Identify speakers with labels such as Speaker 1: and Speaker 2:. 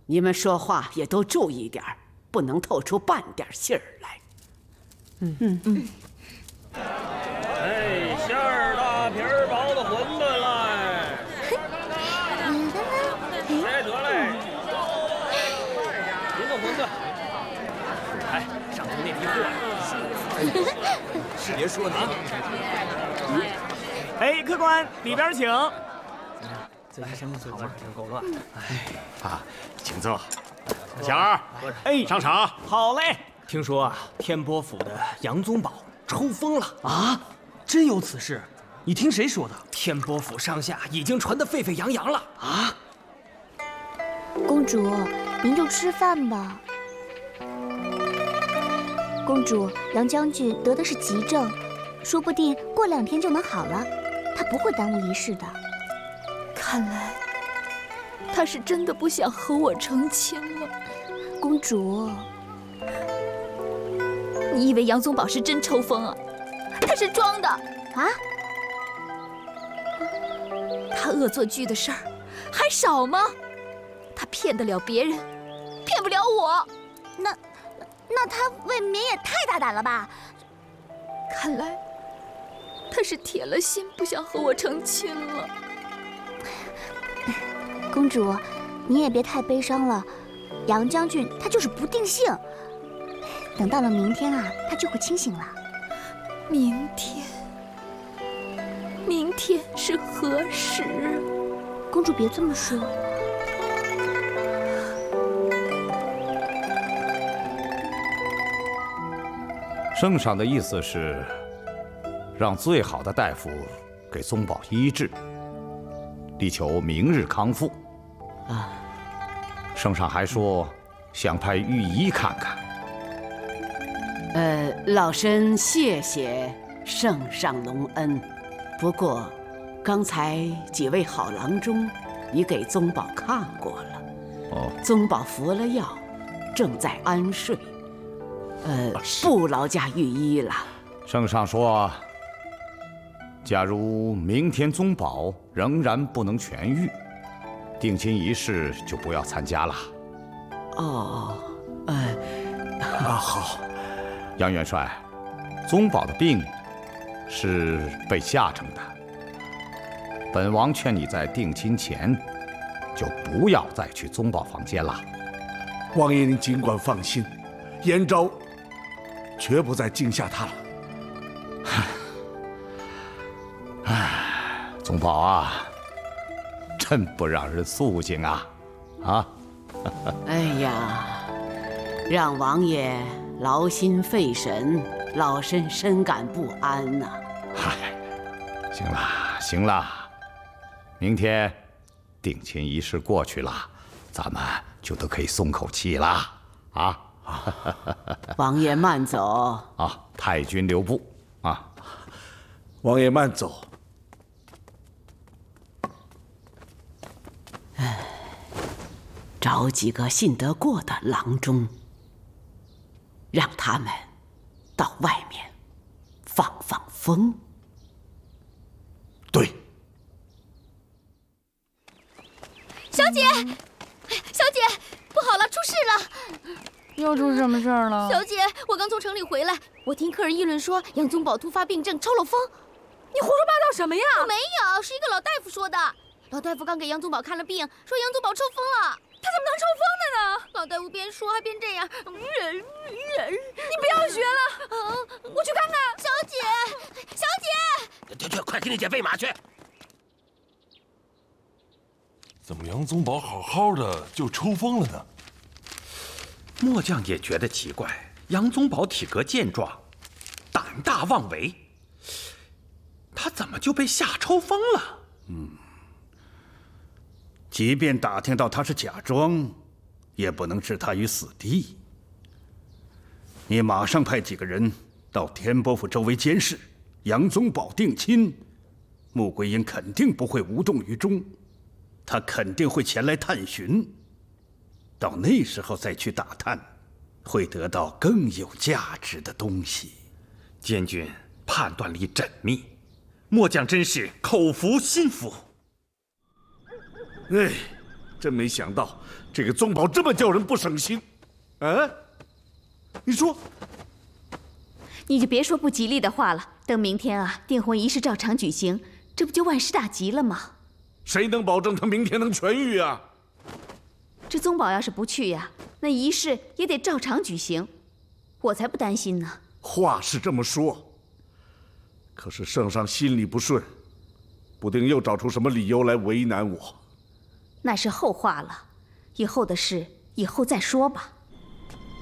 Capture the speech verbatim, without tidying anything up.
Speaker 1: 你们说话也都注意点儿，不能透出半点信儿来。嗯嗯嗯。
Speaker 2: 哎，馅儿大皮儿薄的馄饨来！来得嘞，一个馄饨。哎，上头那批货，是别说啊。
Speaker 3: 哎，客官，里边请。
Speaker 2: 这一身嘴味挺够乱。
Speaker 4: 哎，啊，请坐。小二，
Speaker 3: 哎，
Speaker 4: 上场。
Speaker 3: 好嘞。
Speaker 2: 听说啊，天波府的杨宗保抽风了
Speaker 3: 啊！真有此事？你听谁说的？
Speaker 2: 天波府上下已经传得沸沸扬扬了
Speaker 3: 啊！
Speaker 5: 公主，您就吃饭吧。公主，杨将军得的是急症，说不定过两天就能好了，他不会耽误仪式的。
Speaker 6: 看来他是真的不想和我成亲了。
Speaker 5: 公主，
Speaker 6: 你以为杨宗保是真抽风啊？他是装的
Speaker 5: 啊！
Speaker 6: 他恶作剧的事儿还少吗？他骗得了别人，骗不了我。
Speaker 5: 那那他未免也太大胆了吧？
Speaker 6: 看来他是铁了心不想和我成亲了。
Speaker 5: 公主，你也别太悲伤了。杨将军他就是不定性，等到了明天啊，他就会清醒了。
Speaker 6: 明天，明天是何时？
Speaker 5: 公主别这么说。
Speaker 4: 圣上的意思是，让最好的大夫给宗保医治，力求明日康复。啊，圣上还说想派御医看看。
Speaker 1: 呃，老身谢谢圣上隆恩，不过刚才几位好郎中已给宗保看过了。哦，宗保服了药，正在安睡。呃，不劳驾御医了。
Speaker 4: 圣上说，假如明天宗保仍然不能痊愈，定亲仪式就不要参加了。
Speaker 1: 哦，呃，
Speaker 4: 啊好。杨元帅，宗保的病是被吓成的。本王劝你在定亲前就不要再去宗保房间了。
Speaker 7: 王爷您尽管放心，燕昭绝不再惊吓他了。
Speaker 4: 唉，宗保啊，真不让人肃静啊！啊！
Speaker 1: 哎呀，让王爷劳心费神，老身深感不安呐、啊。
Speaker 4: 嗨，行了行了，明天定亲仪式过去了，咱们就都可以松口气了啊！
Speaker 1: 王爷慢走
Speaker 4: 啊！太君留步啊！
Speaker 7: 王爷慢走。
Speaker 1: 唉，找几个信得过的郎中，让他们到外面放放风。
Speaker 7: 对。
Speaker 6: 小姐，小姐，不好了，出事了！
Speaker 8: 又出什么事儿了？
Speaker 6: 小姐，我刚从城里回来，我听客人议论说杨宗保突发病症，抽了风。
Speaker 8: 你胡说八道什么呀？
Speaker 6: 我没有，是一个老大夫说的。老大夫刚给杨宗保看了病，说杨宗保抽风了。
Speaker 8: 他怎么能抽风的呢？
Speaker 6: 老大夫边说还边这样。
Speaker 8: 你不要学了，啊、我去看看。
Speaker 6: 小姐，小姐，
Speaker 2: 去去，快给你姐喂马去。
Speaker 9: 怎么杨宗保好好的就抽风了呢？
Speaker 10: 末将也觉得奇怪，杨宗保体格健壮，胆大妄为，他怎么就被吓抽风了？
Speaker 11: 嗯，即便打听到他是假装，也不能置他于死地。你马上派几个人到天波府周围监视，杨宗保定亲，穆桂英肯定不会无动于衷，他肯定会前来探寻。到那时候再去打探，会得到更有价值的东西。
Speaker 10: 监军判断力缜密，末将真是口服心服。
Speaker 11: 哎，
Speaker 7: 真没想到这个宗保这么叫人不省心。啊，你说，
Speaker 6: 你就别说不吉利的话了。等明天啊，订婚仪式照常举行，这不就万事大吉了吗？
Speaker 7: 谁能保证他明天能痊愈啊？
Speaker 6: 这宗保要是不去呀，那仪式也得照常举行，我才不担心呢。
Speaker 7: 话是这么说，可是圣上心里不顺，不定又找出什么理由来为难我。
Speaker 6: 那是后话了，以后的事以后再说吧。